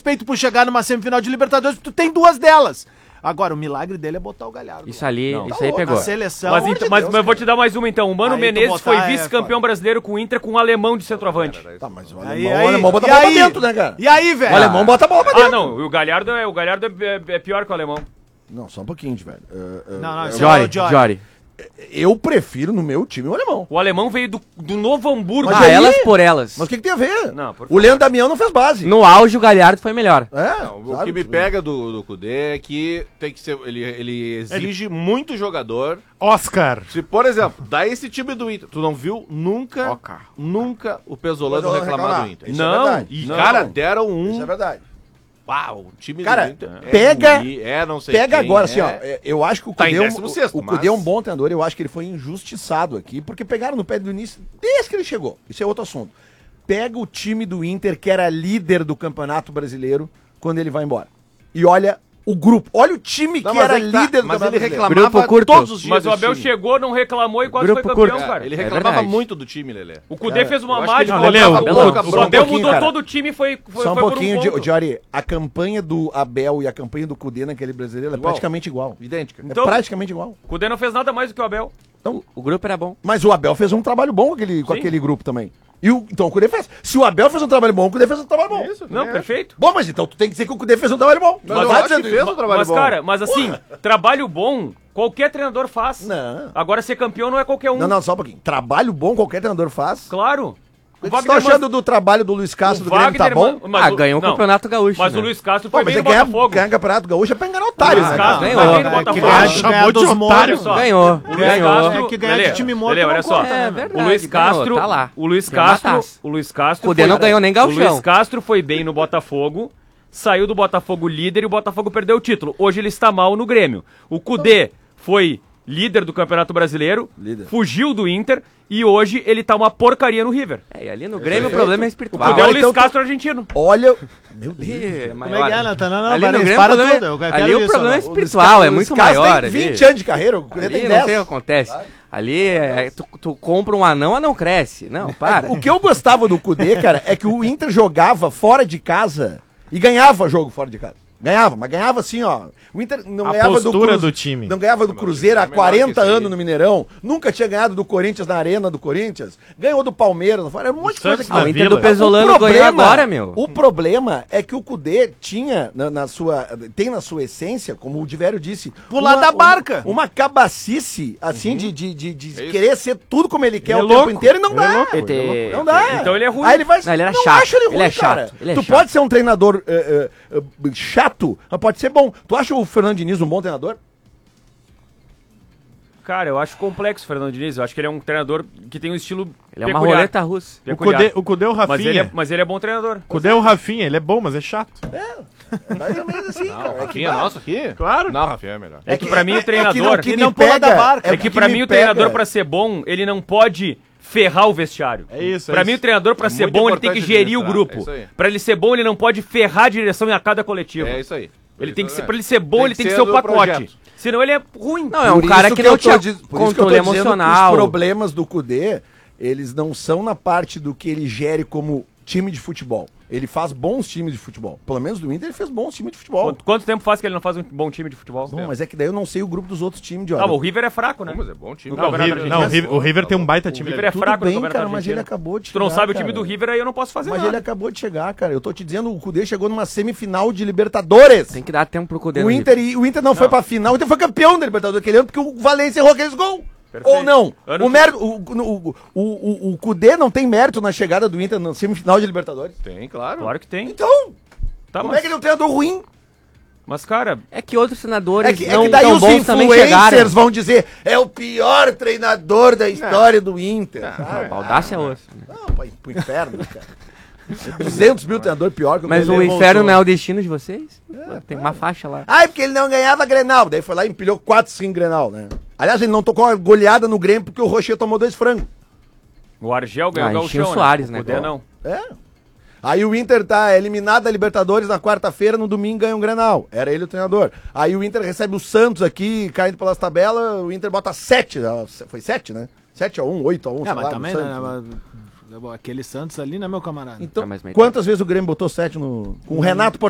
respeito por chegar numa semifinal de Libertadores, porque tu tem 2 delas. Agora, o milagre dele é botar o Galhardo. Isso ali, Não, isso aí A pegou. seleção... Mas eu vou te dar mais uma então. O Mano Aí tu Menezes botar foi é vice-campeão brasileiro com o Inter com um alemão de centroavante. Tá, mas o Aí, alemão bota a bola pra dentro, né, cara? E aí, velho? O alemão bota a bola pra dentro. Ah, não. O Galhardo é pior que o alemão. Não, só um pouquinho, velho. Não, isso é o Jory. Eu prefiro no meu time o alemão. O alemão veio do Novo Hamburgo. Mas Ah, aí- elas por elas. Mas o que tem a ver? Não, por O Leandro Damião não fez base. No auge, o Galhardo foi melhor. É, Não, o sabe? que me pega do Kudê é que tem que ser. Ele exige muito jogador. Oscar. Se, por exemplo, dá esse time do Inter. Tu não viu nunca o Pesolano Pesolano reclamar reclamar. do Inter. Isso é Não, verdade. E, não. cara, deram um. Isso é verdade. Pau, o time Cara, do Inter. pega- ruim, não sei Pega quem, agora, assim, ó. Eu acho que o Tá em Cudê, 16º, o Cudê é um mas- bom treinador. Eu acho que ele foi injustiçado aqui, porque pegaram no pé do início desde que ele chegou. Isso é outro assunto. Pega o time do Inter, que era líder do Campeonato Brasileiro, quando ele vai embora. E olha o grupo. Olha o time Não, que mas era é que tá, líder do mas Campeonato ele Brasileiro. reclamava Grupo curto. todos os dias. Mas o do Abel time. chegou, não reclamou e quase Grupo foi campeão, curto. cara. Ele É reclamava verdade. muito do time, Lelê. O Cudê fez uma eu acho que mágica. ele Lelê, botava Abel- boca, O boca. Abel um pouquinho, mudou cara. todo o time e foi Só um por pouquinho, ponto. Jory. A campanha do Abel e a campanha do Cudê naquele brasileiro é Igual. praticamente igual. Idêntica. Então- É praticamente igual. O Cudê não fez nada mais do que o Abel. O grupo era bom. Mas o Abel fez um trabalho bom com Sim. aquele grupo também. Então o Cudê fez. Se o Abel fez um trabalho bom, o Cudê fez um trabalho bom. Não, perfeito. Bom, mas então tu tem que dizer que o Cudê fez um trabalho bom. Mas Não eu vai acho que dizendo fez isso. um trabalho Mas, bom. cara, mas assim, trabalho bom, qualquer treinador faz. Não. Agora, ser campeão não é qualquer um. Não, só um pouquinho. Trabalho bom qualquer treinador faz. Claro. O que você tá achando do trabalho do Luiz Castro do Grêmio, tá bom? Ganhou o Campeonato Gaúcho. Mas né? o Luiz Castro Pô, foi mas bem é no Botafogo. ganhar Campeonato Gaúcho é pra enganar otários, Luiz né? Castro Ganhou. foi bem no É que Botafogo. ganhar Chamou dos de mortos. Olha só. Ganhou. O Luiz Ganhou. Castro, É que ganhar de time morto Lelê, olha não só. conta, né, É velho? verdade. O Luiz ganhou, Castro, tá lá. o Luiz Tem uma Castro, taça. o Luiz Castro, Cudê não ganhou nem O gauchão. Luiz Castro foi bem no Botafogo, saiu do Botafogo líder e o Botafogo perdeu o título. Hoje ele está mal no Grêmio. O Cudê foi líder do Campeonato Brasileiro, Líder. fugiu do Inter e hoje ele tá uma porcaria no River. É, e ali no Grêmio o problema é O espiritual. Cudê é o então Luiz tu- Castro argentino. Olha. Meu Deus. Ih, Como é que é, Nathan? Não, Ali no Barões, Grêmio para o problema tudo, eu quero ali o isso problema é agora. espiritual, é Os muito caras maior. têm ali. 20 anos de carreira, o Cudê Ali tem não sei o 10. que acontece. Ali tu compra um anão cresce. Não, para. O que eu gostava do Cudê, cara, é que o Inter jogava fora de casa e ganhava jogo fora de casa. Ganhava, mas ganhava assim, ó. O Inter não A ganhava postura do time. Não ganhava do Cruzeiro há é melhor 40 que isso aí. anos no Mineirão. Nunca tinha ganhado do Corinthians na arena do Corinthians. Ganhou do Palmeiras. Era um monte de coisa Santos que na o Inter Vila. do Pesolano ganhou agora, meu. O problema é que o Cudê tinha tem na sua essência, como o Divério disse, Pular da barca. Uma cabacice, assim, de É isso. querer ser tudo como ele quer Ele é o tempo louco. inteiro e não Ele é dá. louco. Não dá. Então ele é ruim. Aí ele vai. Não, ele era não chato. acho ele ruim, Ele é cara. chato. Ele é tu chato. pode ser um treinador chato, mas pode ser bom. Tu acha o Fernando Diniz um bom treinador? Cara, eu acho complexo o Fernando Diniz. Eu acho que ele é um treinador que tem um estilo Ele é uma roleta russa. O Cudê é o Rafinha. Mas ele é bom treinador. O Cudê é o Rafinha, ele é bom, mas é chato. Mais ou menos assim, cara. É que Rafinha, nosso aqui? Claro. Não, Rafinha é melhor. É que pra mim o treinador... que Ele me não pula da barca. É que pra mim o treinador, pra ser bom, ele não pode ferrar o vestiário. É isso, Pra mim o treinador, pra É ser muito bom, ele tem que importante gerir o administrar, grupo. é isso aí. Pra ele ser bom, ele não pode ferrar a direção em a cada coletivo. É isso aí. Ele tem que ser, É. pra ele ser bom, Tem ele que tem que ser ser o do pacote. projeto. Senão ele é ruim. Não, é um Por cara isso que eu não tô tinha por isso que eu tô controle dizendo que emocional. Os problemas do Cudê, eles não são na parte do que ele gere como time de futebol. Ele faz bons times de futebol. Pelo menos do Inter ele fez bons times de futebol. Quanto tempo faz que ele não faz um bom time de futebol? Bom, mas é que daí eu não sei o grupo dos outros times de Ah, o River é fraco, né? Mas é bom time. Não, O River, não, o River tem um baita time. O River é Tudo fraco no bem, Campeonato cara, mas Argentino. ele acabou de Se tu não chegar, sabe o time cara. do River, aí eu não posso fazer Mas nada. ele acabou de chegar, cara. Eu tô te dizendo, o Cudê chegou numa semifinal de Libertadores. Tem que dar tempo pro Cudê. O Inter não foi pra final, o Inter foi campeão da Libertadores aquele ano porque o Valência errou aqueles gols. Perfeito. Ou não? Ano O, mérito, o Cudê não tem mérito na chegada do Inter na semifinal de Libertadores. Tem, claro. Claro que tem. Então, Tá, como é que ele é um treinador ruim? Mas, cara, É que outros treinadores É que não daí tão os bons também chegaram. influencers vão dizer é o pior treinador da história do Inter. Ah, Baldaço é osso. né? Não, pro inferno, cara. 200 mil treinador pior que Mas o Pelé inferno voltou. não é o destino de vocês? Tem uma faixa lá. Ah, é porque ele não ganhava Grenal. Daí foi lá e empilhou 4, 5 Grenal, né? Aliás, ele não tocou uma goleada no Grêmio porque o Rocher tomou 2 frangos. o Argel ganhou o encheu o Gauchão, Soares, O né, Cudê cara? não. É. Aí o Inter tá eliminado da Libertadores na quarta-feira, no domingo ganha um Grenal. Era ele o treinador. Aí o Inter recebe o Santos aqui, caindo pelas tabelas, o Inter bota 7. Foi 7, né? 7-1, 8-1, É, mas também, né? Santos. Aquele Santos ali, né, meu camarada? Então, Ah, mas- quantas vezes o Grêmio botou 7 no... Com o Renato